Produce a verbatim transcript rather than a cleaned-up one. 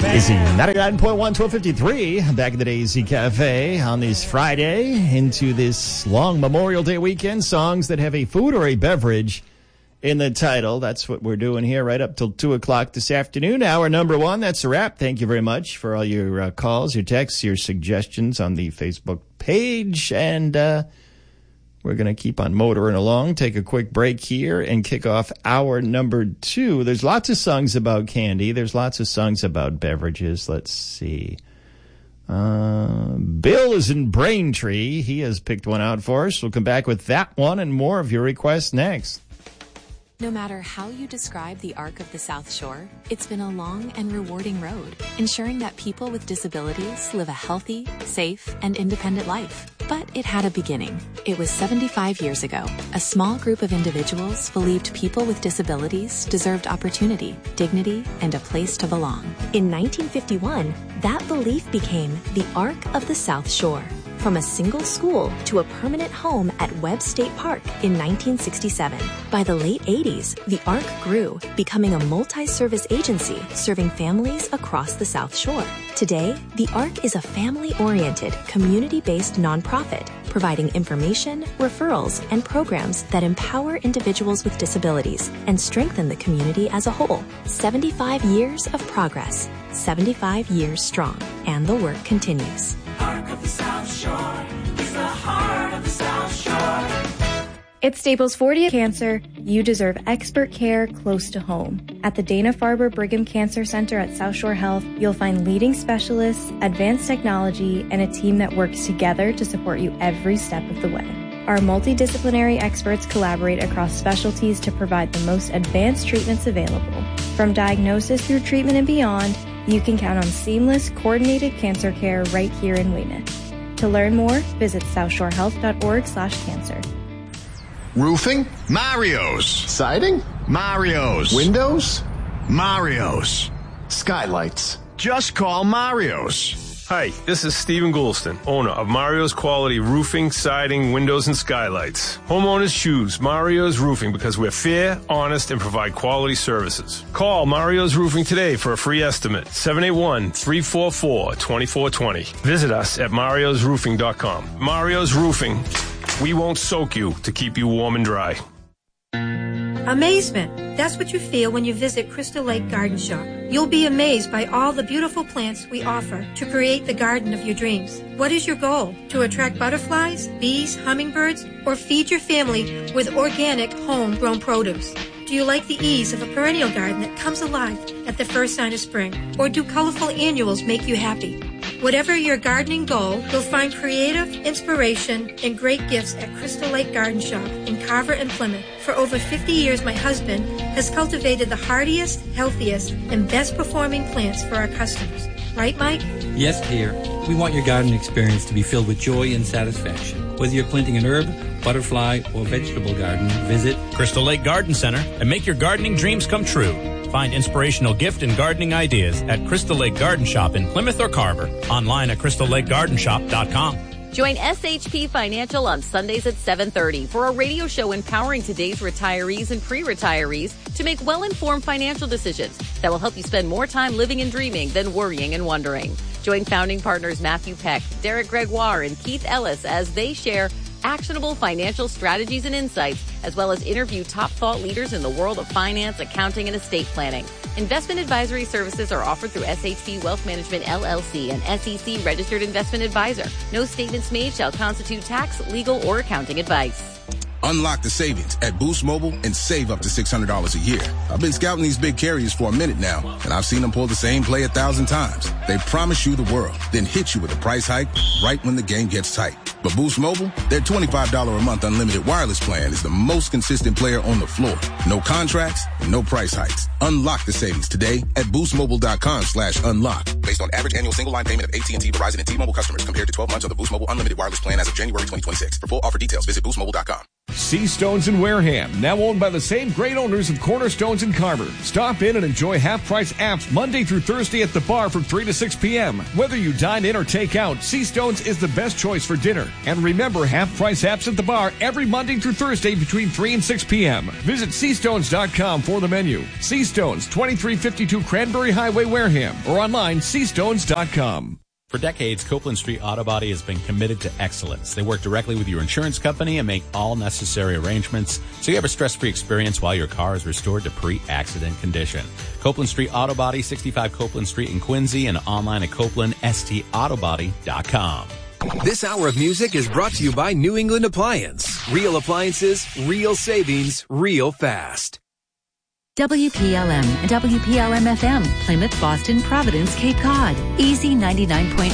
Easy ninety-nine point one, twelve fifty-three, back in the day, Z Cafe on this Friday into this long Memorial Day weekend. Songs that have a food or a beverage in the title. That's what we're doing here right up till two o'clock this afternoon. Hour number one, that's a wrap. Thank you very much for all your uh, calls, your texts, your suggestions on the Facebook page. And uh, we're going to keep on motoring along, take a quick break here, and kick off hour number two. There's lots of songs about candy. There's lots of songs about beverages. Let's see. Uh, Bill is in Braintree. He has picked one out for us. We'll come back with that one and more of your requests next. No matter how you describe the arc of the South Shore, it's been a long and rewarding road, ensuring that people with disabilities live a healthy, safe, and independent life. But it had a beginning. It was seventy-five years ago. A small group of individuals believed people with disabilities deserved opportunity, dignity, and a place to belong. In nineteen fifty-one, that belief became the Arc of the South Shore. From a single school to a permanent home at Webb State Park in nineteen sixty-seven. By the late eighties, the ARC grew, becoming a multi-service agency serving families across the South Shore. Today, the ARC is a family-oriented, community-based nonprofit, providing information, referrals, and programs that empower individuals with disabilities and strengthen the community as a whole. seventy-five years of progress, seventy-five years strong, and the work continues. Arc of the South Shore is the heart of the South Shore. It's Staples fortieth Cancer. You deserve expert care close to home. At the Dana-Farber Brigham Cancer Center at South Shore Health, you'll find leading specialists, advanced technology, and a team that works together to support you every step of the way. Our multidisciplinary experts collaborate across specialties to provide the most advanced treatments available. From diagnosis through treatment and beyond, you can count on seamless, coordinated cancer care right here in Weymouth. To learn more, visit southshorehealth.org slash cancer. Roofing? Mario's. Siding? Mario's. Windows? Mario's. Skylights? Just call Mario's. Hi, this is Stephen Goulston, owner of Mario's Quality Roofing, Siding, Windows, and Skylights. Homeowners choose Mario's Roofing because we're fair, honest, and provide quality services. Call Mario's Roofing today for a free estimate, seven eight one, three four four, two four two zero. Visit us at marios roofing dot com. Mario's Roofing, we won't soak you to keep you warm and dry. Amazement. That's what you feel when you visit Crystal Lake Garden Shop. You'll be amazed by all the beautiful plants we offer to create the garden of your dreams. What is your goal? To attract butterflies, bees, hummingbirds, or feed your family with organic, homegrown produce? Do you like the ease of a perennial garden that comes alive at the first sign of spring? Or do colorful annuals make you happy? Whatever your gardening goal, you'll find creative, inspiration, and great gifts at Crystal Lake Garden Shop in Carver and Plymouth. For over fifty years, my husband has cultivated the hardiest, healthiest, and best performing plants for our customers. Right, Mike? Yes, dear. We want your garden experience to be filled with joy and satisfaction. Whether you're planting an herb, butterfly, or vegetable garden, visit Crystal Lake Garden Center and make your gardening dreams come true. Find inspirational gift and gardening ideas at Crystal Lake Garden Shop in Plymouth or Carver. Online at crystal lake garden shop dot com. Join S H P Financial on Sundays at seven thirty for a radio show empowering today's retirees and pre-retirees to make well-informed financial decisions that will help you spend more time living and dreaming than worrying and wondering. Join founding partners Matthew Peck, Derek Gregoire, and Keith Ellis as they share actionable financial strategies and insights, as well as interview top thought leaders in the world of finance, accounting, and estate planning. Investment advisory services are offered through S H P Wealth Management, L L C, an S E C-registered investment advisor. No statements made shall constitute tax, legal, or accounting advice. Unlock the savings at Boost Mobile and save up to six hundred dollars a year. I've been scouting these big carriers for a minute now, and I've seen them pull the same play a thousand times. They promise you the world, then hit you with a price hike right when the game gets tight. But Boost Mobile, their twenty-five dollars a month unlimited wireless plan is the most consistent player on the floor. No contracts, no price hikes. Unlock the savings today at boostmobile.com slash unlock. based on average annual single line payment of A T and T, Verizon, and T-Mobile customers compared to twelve months of the Boost Mobile Unlimited Wireless plan as of January twenty twenty-six. For full offer details, visit boost mobile dot com. Seastones in Wareham, now owned by the same great owners of Cornerstones in Carver. Stop in and enjoy half-price apps Monday through Thursday at the bar from three to six p.m. Whether you dine in or take out, Seastones is the best choice for dinner. And remember, half-price apps at the bar every Monday through Thursday between three and six p.m. Visit seastones dot com for the menu. Seastones, twenty-three fifty-two Cranberry Highway, Wareham, or online, seastones dot com. For decades, Copeland Street Auto Body has been committed to excellence. They work directly with your insurance company and make all necessary arrangements so you have a stress-free experience while your car is restored to pre-accident condition. Copeland Street Auto Body, sixty-five Copeland Street in Quincy, and online at copeland s t auto body dot com. This hour of music is brought to you by New England Appliance. Real appliances, real savings, real fast. W P L M and W P L M F M, Plymouth, Boston, Providence, Cape Cod. Easy ninety-nine point